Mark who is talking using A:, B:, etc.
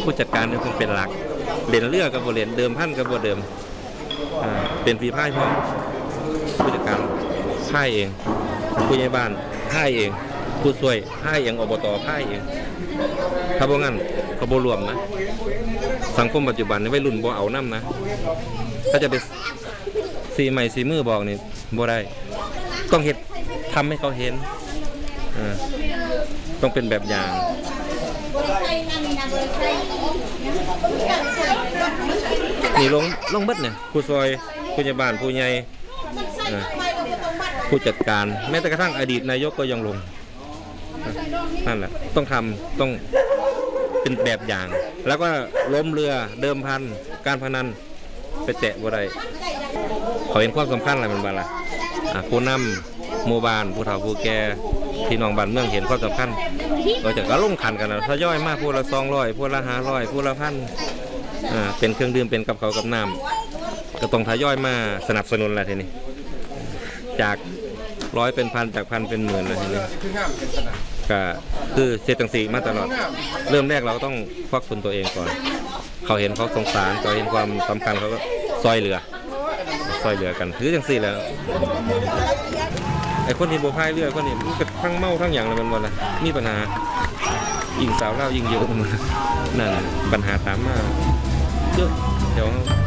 A: ผู้จัดการนี่คงเป็นหลักเด่นเลือกกับโบเด่นเดิมพันกับโบเดิมเป็นฝีพายพร้อมผู้จัดการพายเองผู้ใหญ่บ้านพายเองผู้ช่วยพายเองอบตพายเองถ้าบ่งั้นเขาบ่รวมนะสังคมปัจจุบันนี่วัยรุ่นบ่เอาน้ำนะถ้าจะไปสีใหม่สีมือบอกนี่บ่ได้ต้องเห็นทำให้เขาเห็นต้องเป็นแบบอย่างนี่ลงเบิดเนี่ยผู้ซอยผู้ใหญ่บ้านผู้ใหญ่ผู้จัดการแม้แต่กระทั่งอดีตนายกก็ยังลงนั่นแหละต้องทำต้องเป็นแบบอย่างแล้วก็ล้มเรือเดิมพันการพนันไปแตะบ่ได้เขาเห็นความสำคัญอะไรมันบ้างล่ะผู้นำหมู่บ้านผู้เฒ่าผู้แก่พี่น้องบ้านเมืองเห็นความสำคัญเราจะก็ลงขันกันนะทยอยมากผู้ละ200ผู้ละ500ผู้ละ1,000เป็นเครื่องดื่มเป็นกับเขากับน้ำก็ต้องทยอยมาสนับสนุนอะไรทีนี้จาก100เป็นพันจากพันเป็นหมื่นอะไรทีนี้ก็คือเศรษฐกิจมาตลอดเริ่มแรกเราต้องควักทุนตัวเองก่อนเขาเห็นเขาสงสารเขาเห็นความสำคัญเขาก็ซอยเหลือกันถือจังสี่แล้วไอ้คนที่โบพายเรือคนนี้มันก็ทั้งเมาทั้งอย่างเลยมันหมดเลยมีปัญหายิงสาวเล่ายิงเยอะมันนั่นปัญหาตามมาเยอะเดี๋ยว